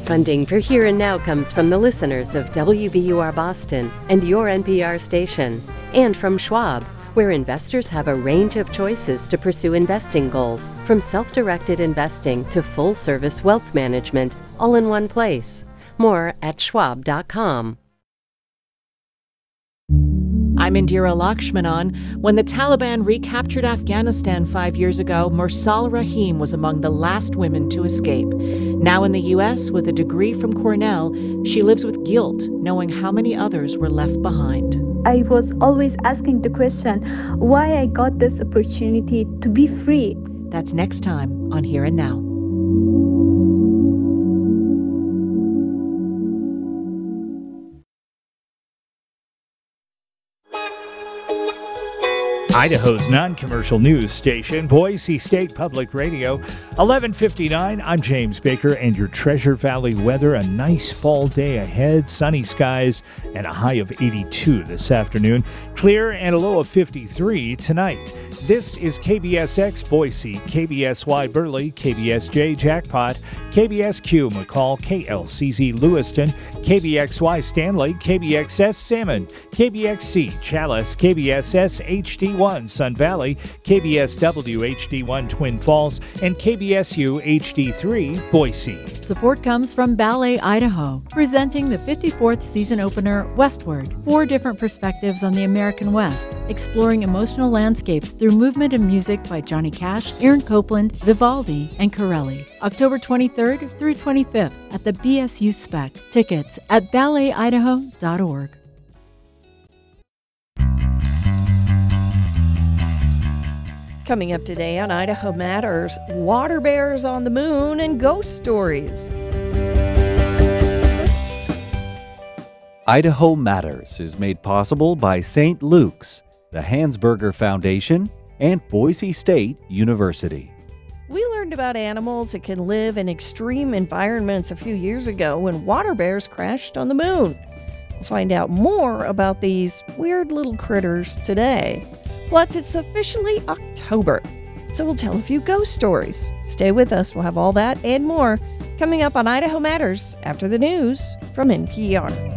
Funding for Here and Now comes from the listeners of WBUR Boston and your NPR station, and from Schwab, where investors have a range of choices to pursue investing goals, from self-directed investing to full-service wealth management, all in one place. More at schwab.com. I'm Indira Lakshmanan. When the Taliban recaptured Afghanistan 5 years ago, Mursal Rahim was among the last women to escape. Now in the U.S., with a degree from Cornell, she lives with guilt, knowing how many others were left behind. I was always asking the question, why I got this opportunity to be free. That's next time on Here and Now. Idaho's non-commercial news station, Boise State Public Radio, 11:59. I'm James Baker, and your Treasure Valley weather. A nice fall day ahead, sunny skies, and a high of 82 this afternoon. Clear and a low of 53 tonight. This is KBSX Boise, KBSY Burley, KBSJ Jackpot, KBSQ McCall, KLCZ Lewiston, KBXY Stanley, KBXS Salmon, KBXC Chalice, KBSS HD1 Sun Valley, KBSW HD1 Twin Falls, and KBSU HD3 Boise. Support comes from Ballet Idaho, presenting the 54th season opener Westward. 4 different perspectives on the American West, exploring emotional landscapes through movement and music by Johnny Cash, Aaron Copland, Vivaldi, and Corelli. October 23rd through 25th at the BSU Spec. Tickets at balletidaho.org. Coming up today on Idaho Matters, water bears on the moon and ghost stories. Idaho Matters is made possible by St. Luke's, the Hansberger Foundation, and Boise State University. We learned about animals that can live in extreme environments a few years ago when water bears crashed on the moon. We'll find out more about these weird little critters today. Plus, it's officially October, so we'll tell a few ghost stories. Stay with us. We'll have all that and more coming up on Idaho Matters after the news from NPR.